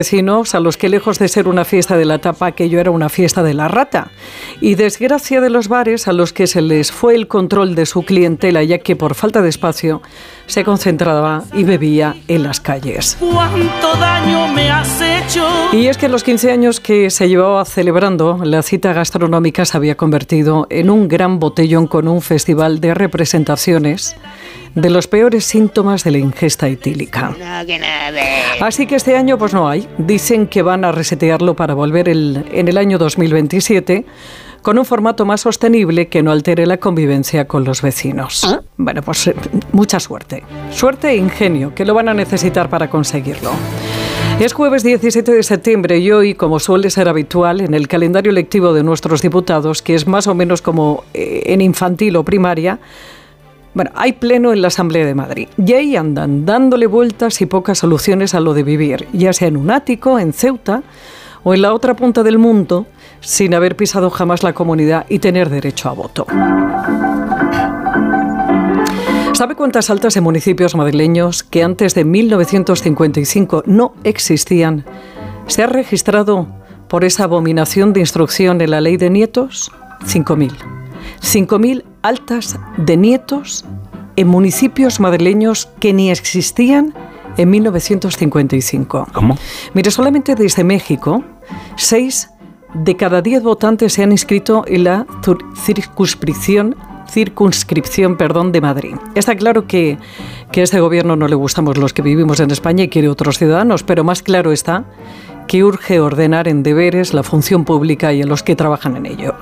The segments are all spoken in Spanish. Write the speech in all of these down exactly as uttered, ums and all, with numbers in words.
vecinos a los que, lejos de ser una fiesta de la tapa, aquello era una fiesta de la rata. Y desgracia de los bares a los que se les fue el control de su clientela, ya que por falta de espacio se concentraba y bebía en las calles. ¿Cuánto daño me has hecho? Y es que en los quince años que se llevaba celebrando, la cita gastronómica se había convertido en un gran botellón con un festival de representaciones de los peores síntomas de la ingesta etílica. No, que nada. Así que este año pues no hay. Dicen que van a resetearlo para volver el, en el año dos mil veintisiete con un formato más sostenible que no altere la convivencia con los vecinos. ¿Ah? Bueno, pues eh, mucha suerte. Suerte e ingenio, que lo van a necesitar para conseguirlo. Es jueves diecisiete de septiembre y hoy, como suele ser habitual en el calendario lectivo de nuestros diputados, que es más o menos como eh, en infantil o primaria, bueno, hay pleno en la Asamblea de Madrid y ahí andan dándole vueltas y pocas soluciones a lo de vivir, ya sea en un ático, en Ceuta o en la otra punta del mundo, sin haber pisado jamás la comunidad y tener derecho a voto. ¿Sabe cuántas altas en municipios madrileños que antes de mil novecientos cincuenta y cinco no existían se ha registrado por esa abominación de instrucción en la ley de nietos? cinco mil. cinco mil altas de nietos en municipios madrileños que ni existían en mil novecientos cincuenta y cinco. ¿Cómo? Mire, solamente desde México, seis de cada diez votantes se han inscrito en la circunscripción, circunscripción perdón, de Madrid. Está claro que, que a este gobierno no le gustamos los que vivimos en España y quiere otros ciudadanos, pero más claro está que urge ordenar en deberes la función pública y a los que trabajan en ello.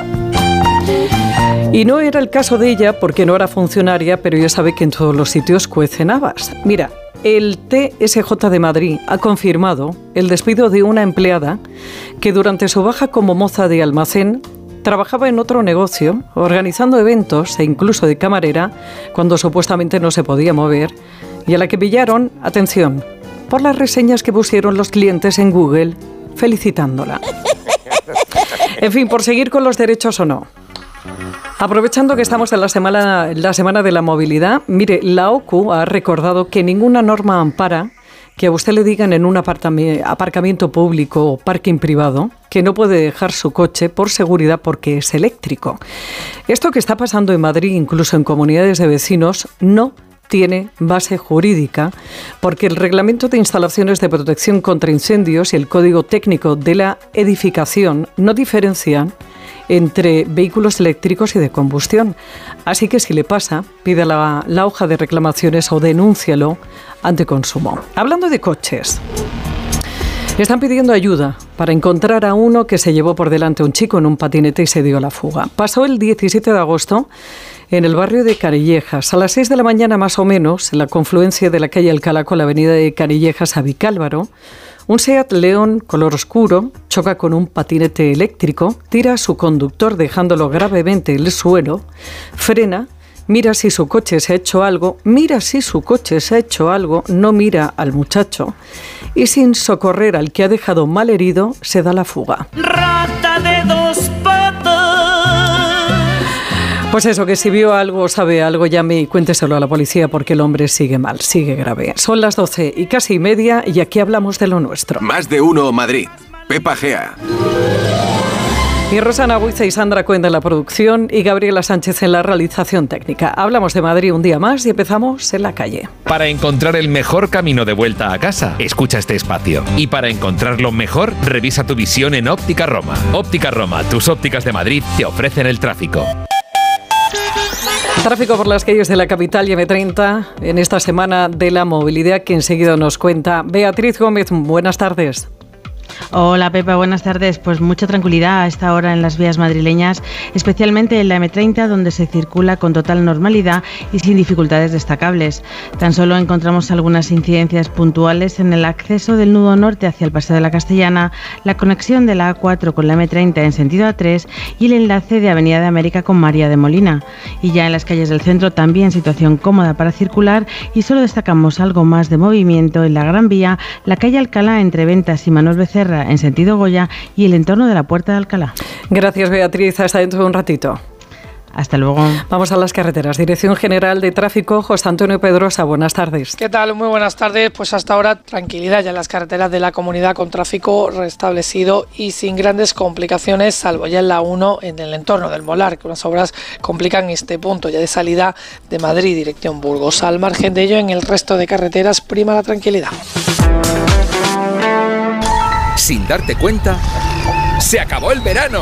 Y no era el caso de ella porque no era funcionaria, pero ya sabe que en todos los sitios cuecen habas. Mira, el T S J de Madrid ha confirmado el despido de una empleada que durante su baja como moza de almacén trabajaba en otro negocio, organizando eventos e incluso de camarera, cuando supuestamente no se podía mover, y a la que pillaron, atención, por las reseñas que pusieron los clientes en Google felicitándola. En fin, por seguir con los derechos o no. Aprovechando que estamos en la semana, la semana de la movilidad, mire, la O C U ha recordado que ninguna norma ampara que a usted le digan en un aparcamiento público o parking privado que no puede dejar su coche por seguridad porque es eléctrico. Esto que está pasando en Madrid, incluso en comunidades de vecinos, no tiene base jurídica porque el Reglamento de Instalaciones de Protección contra Incendios y el Código Técnico de la Edificación no diferencian entre vehículos eléctricos y de combustión. Así que si le pasa, pida la, la hoja de reclamaciones o denúncialo ante Consumo. Hablando de coches, están pidiendo ayuda para encontrar a uno que se llevó por delante a un chico en un patinete y se dio a la fuga. Pasó el diecisiete de agosto en el barrio de Canillejas. A las seis de la mañana más o menos, en la confluencia de la calle Alcalá con la avenida de Canillejas a Vicálvaro, un Seat León color oscuro choca con un patinete eléctrico, tira a su conductor dejándolo gravemente en el suelo, frena, mira si su coche se ha hecho algo, mira si su coche se ha hecho algo, no mira al muchacho y sin socorrer al que ha dejado mal herido, se da la fuga. Rata de dos patas. Pues eso, que si vio algo o sabe algo, llame y cuénteselo a la policía porque el hombre sigue mal, sigue grave. Son las doce y casi media y aquí hablamos de lo nuestro. Más de uno Madrid. Pepa Gea. Y Rosana Buiza y Sandra Cuenda en la producción y Gabriela Sánchez en la realización técnica. Hablamos de Madrid un día más y empezamos en la calle. Para encontrar el mejor camino de vuelta a casa, escucha este espacio. Y para encontrarlo mejor, revisa tu visión en Óptica Roma. Óptica Roma, tus ópticas de Madrid te ofrecen el tráfico. Tráfico por las calles de la capital y eme treinta en esta semana de la movilidad que enseguida nos cuenta Beatriz Gómez. Buenas tardes. Hola Pepa, buenas tardes. Pues mucha tranquilidad a esta hora en las vías madrileñas, especialmente en la eme treinta, donde se circula con total normalidad y sin dificultades destacables. Tan solo encontramos algunas incidencias puntuales en el acceso del nudo norte hacia el Paseo de la Castellana, la conexión de la A cuatro con la eme treinta en sentido A tres y el enlace de Avenida de América con María de Molina. Y ya en las calles del centro también situación cómoda para circular y solo destacamos algo más de movimiento en la Gran Vía, la calle Alcalá entre Ventas y Manuel Becerra en sentido Goya y el entorno de la Puerta de Alcalá. Gracias Beatriz, hasta dentro de un ratito. Hasta luego. Vamos a las carreteras. Dirección General de Tráfico, José Antonio Pedrosa, buenas tardes. ¿Qué tal? Muy buenas tardes. Pues hasta ahora tranquilidad ya en las carreteras de la comunidad, con tráfico restablecido y sin grandes complicaciones, salvo ya en la uno en el entorno del Molar, que unas obras complican este punto ya de salida de Madrid, dirección Burgos. Al margen de ello, en el resto de carreteras prima la tranquilidad. Sin darte cuenta, ¡se acabó el verano!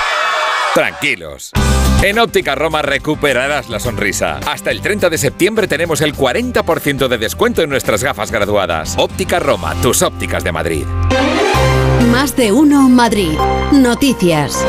Tranquilos. En Óptica Roma recuperarás la sonrisa. Hasta el treinta de septiembre tenemos el cuarenta por ciento de descuento en nuestras gafas graduadas. Óptica Roma, tus ópticas de Madrid. Más de uno Madrid. Noticias.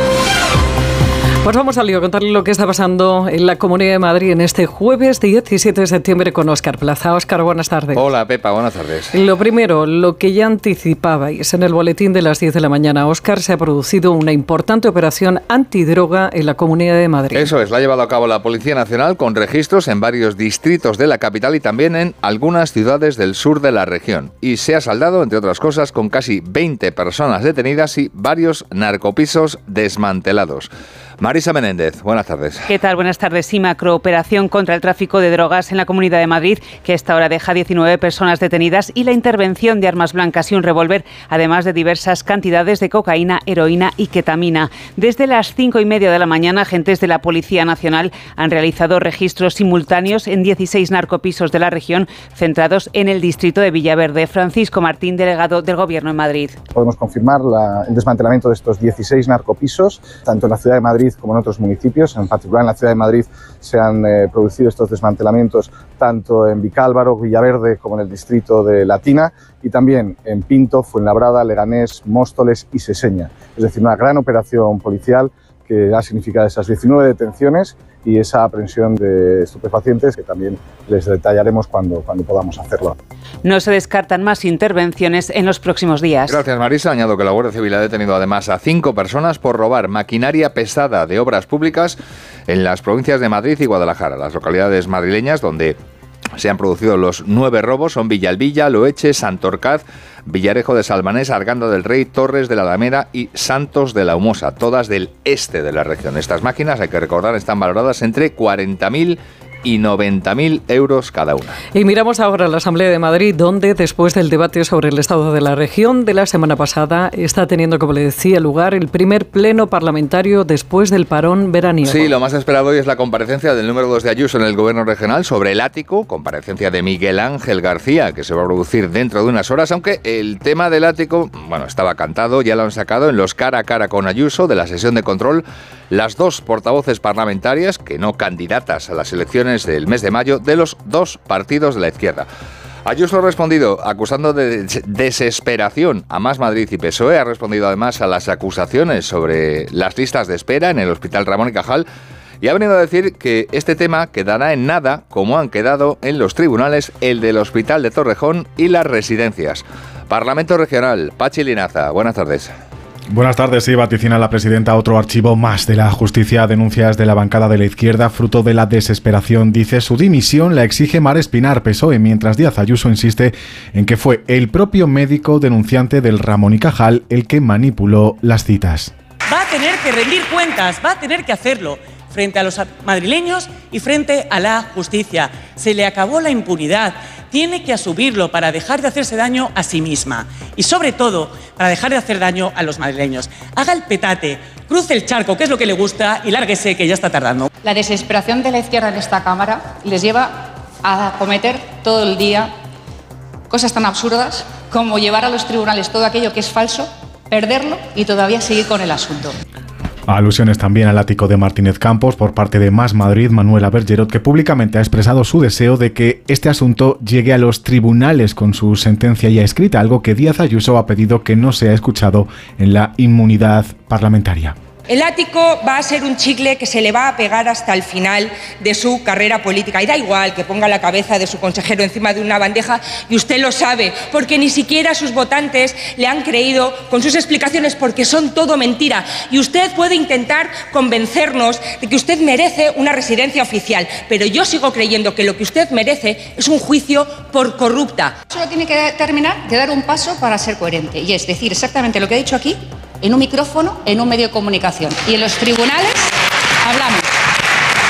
Pues vamos al lío, contarle lo que está pasando en la Comunidad de Madrid en este jueves diecisiete de septiembre con Óscar Plaza. Óscar, buenas tardes. Hola, Pepa, buenas tardes. Lo primero, lo que ya anticipabais en el boletín de las diez de la mañana, Óscar, se ha producido una importante operación antidroga en la Comunidad de Madrid. Eso es, la ha llevado a cabo la Policía Nacional con registros en varios distritos de la capital y también en algunas ciudades del sur de la región. Y se ha saldado, entre otras cosas, con casi veinte personas detenidas y varios narcopisos desmantelados. Marisa Menéndez, buenas tardes. ¿Qué tal? Buenas tardes. Sí, macrooperación contra el tráfico de drogas en la Comunidad de Madrid, que a esta hora deja diecinueve personas detenidas, y la intervención de armas blancas y un revólver, además de diversas cantidades de cocaína, heroína y ketamina. Desde las cinco y media de la mañana, agentes de la Policía Nacional han realizado registros simultáneos en dieciséis narcopisos de la región, centrados en el distrito de Villaverde. Francisco Martín, delegado del Gobierno en Madrid. Podemos confirmar la, el desmantelamiento de estos dieciséis narcopisos, tanto en la ciudad de Madrid como en otros municipios. En particular en la ciudad de Madrid se han eh, producido estos desmantelamientos tanto en Vicálvaro, Villaverde, como en el distrito de Latina, y también en Pinto, Fuenlabrada, Leganés, Móstoles y Seseña. Es decir, una gran operación policial que ha significado esas diecinueve detenciones y esa aprehensión de estupefacientes, que también les detallaremos cuando, cuando podamos hacerlo. No se descartan más intervenciones en los próximos días. Gracias, Marisa. Añado que la Guardia Civil ha detenido además a cinco personas por robar maquinaria pesada de obras públicas en las provincias de Madrid y Guadalajara. Las localidades madrileñas donde se han producido los nueve robos son Villalbilla, Loeche, Santorcaz, Villarejo de Salmanés, Arganda del Rey, Torres de la Alameda y Santos de la Humosa, todas del este de la región. Estas máquinas, hay que recordar, están valoradas entre cuarenta mil y noventa mil euros cada una. Y miramos ahora a la Asamblea de Madrid, donde después del debate sobre el estado de la región de la semana pasada, está teniendo, como le decía, lugar el primer pleno parlamentario después del parón veraniego. Sí, lo más esperado hoy es la comparecencia del número dos de Ayuso en el Gobierno regional sobre el ático, comparecencia de Miguel Ángel García, que se va a producir dentro de unas horas, aunque el tema del ático, bueno, estaba cantado, ya lo han sacado en los cara a cara con Ayuso de la sesión de control, las dos portavoces parlamentarias, que no candidatas a las elecciones del mes de mayo, de los dos partidos de la izquierda. Ayuso ha respondido acusando de desesperación a Más Madrid y P S O E, ha respondido además a las acusaciones sobre las listas de espera en el Hospital Ramón y Cajal y ha venido a decir que este tema quedará en nada, como han quedado en los tribunales el del Hospital de Torrejón y las residencias. Parlamento Regional, Pachi Linaza, buenas tardes. Buenas tardes. Sí, vaticina la presidenta otro archivo más de la justicia. Denuncias de la bancada de la izquierda, fruto de la desesperación. Dice, su dimisión la exige Mar Espinar, P S O E, mientras Díaz Ayuso insiste en que fue el propio médico denunciante del Ramón y Cajal el que manipuló las citas. Va a tener que rendir cuentas, va a tener que hacerlo frente a los madrileños y frente a la justicia. Se le acabó la impunidad. Tiene que asumirlo para dejar de hacerse daño a sí misma y, sobre todo, para dejar de hacer daño a los madrileños. Haga el petate, cruce el charco, que es lo que le gusta, y lárguese, que ya está tardando. La desesperación de la izquierda en esta Cámara les lleva a cometer todo el día cosas tan absurdas como llevar a los tribunales todo aquello que es falso, perderlo y todavía seguir con el asunto. Alusiones también al ático de Martínez Campos por parte de Más Madrid, Manuela Bergerot, que públicamente ha expresado su deseo de que este asunto llegue a los tribunales con su sentencia ya escrita, algo que Díaz Ayuso ha pedido que no sea escuchado en la inmunidad parlamentaria. El ático va a ser un chicle que se le va a pegar hasta el final de su carrera política. Y da igual que ponga la cabeza de su consejero encima de una bandeja, y usted lo sabe, porque ni siquiera sus votantes le han creído con sus explicaciones, porque son todo mentira. Y usted puede intentar convencernos de que usted merece una residencia oficial, pero yo sigo creyendo que lo que usted merece es un juicio por corrupta. Solo tiene que terminar de dar un paso para ser coherente, y es decir exactamente lo que ha dicho aquí, en un micrófono, en un medio de comunicación. Y en los tribunales hablamos.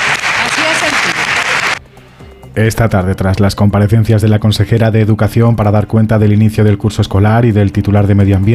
Esta tarde, tras las comparecencias de la consejera de Educación para dar cuenta del inicio del curso escolar y del titular de Medio Ambiente,